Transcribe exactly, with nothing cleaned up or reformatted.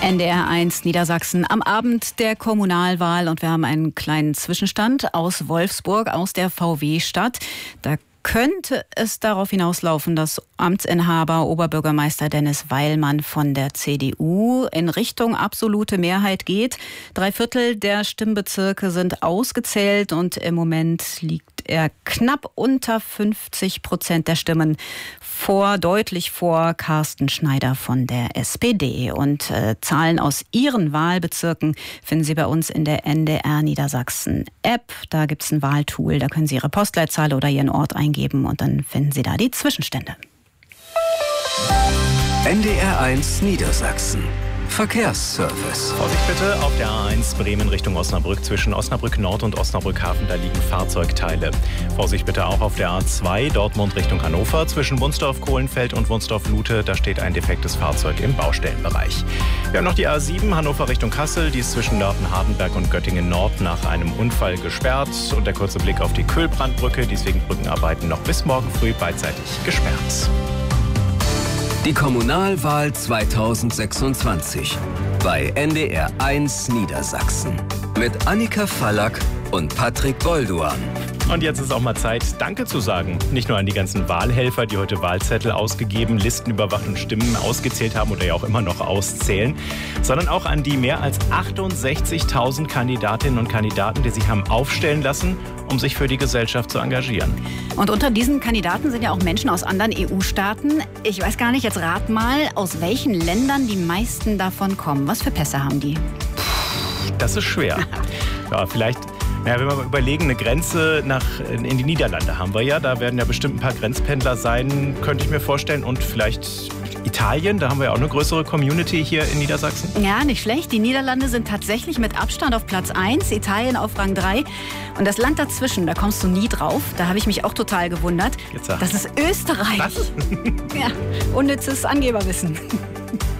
N D R eins Niedersachsen am Abend der Kommunalwahl und wir haben einen kleinen Zwischenstand aus Wolfsburg, aus der V W-Stadt. Da könnte es darauf hinauslaufen, dass Amtsinhaber Oberbürgermeister Dennis Weilmann von der C D U in Richtung absolute Mehrheit geht. Drei Viertel der Stimmbezirke sind ausgezählt und im Moment liegt er knapp unter fünfzig Prozent der Stimmen vor, deutlich vor Carsten Schneider von der S P D. Und äh, Zahlen aus Ihren Wahlbezirken finden Sie bei uns in der N D R Niedersachsen App. Da gibt es ein Wahltool, da können Sie Ihre Postleitzahl oder Ihren Ort eingeben und dann finden Sie da die Zwischenstände. N D R eins Niedersachsen. Verkehrsservice. Vorsicht bitte auf der A eins Bremen Richtung Osnabrück. Zwischen Osnabrück Nord und Osnabrück Hafen, da liegen Fahrzeugteile. Vorsicht bitte auch auf der A zwei Dortmund Richtung Hannover. Zwischen Wunsdorf-Kohlenfeld und Wunsdorf-Lute, da steht ein defektes Fahrzeug im Baustellenbereich. Wir haben noch die A sieben Hannover Richtung Kassel. Die ist zwischen Nörten-Hardenberg und Göttingen Nord nach einem Unfall gesperrt. Und der kurze Blick auf die Kühlbrandbrücke. Die ist wegen Brückenarbeiten noch bis morgen früh beidseitig gesperrt. Die Kommunalwahl zweitausendsechsundzwanzig bei N D R eins Niedersachsen mit Annika Fallack und Patrick Golduan. Und jetzt ist auch mal Zeit, Danke zu sagen. Nicht nur an die ganzen Wahlhelfer, die heute Wahlzettel ausgegeben, Listen überwacht und Stimmen ausgezählt haben oder ja auch immer noch auszählen, sondern auch an die mehr als achtundsechzigtausend Kandidatinnen und Kandidaten, die sich haben aufstellen lassen, um sich für die Gesellschaft zu engagieren. Und unter diesen Kandidaten sind ja auch Menschen aus anderen E U-Staaten. Ich weiß gar nicht, jetzt rat mal, aus welchen Ländern die meisten davon kommen. Was für Pässe haben die? Das ist schwer. Ja, vielleicht... Ja, wenn wir mal überlegen, eine Grenze nach, in die Niederlande haben wir ja. Da werden ja bestimmt ein paar Grenzpendler sein, könnte ich mir vorstellen. Und vielleicht Italien, da haben wir ja auch eine größere Community hier in Niedersachsen. Ja, nicht schlecht. Die Niederlande sind tatsächlich mit Abstand auf Platz eins, Italien auf Rang drei. Und das Land dazwischen, da kommst du nie drauf. Da habe ich mich auch total gewundert. Das ist Österreich. Was? Ja, unnützes Angeberwissen.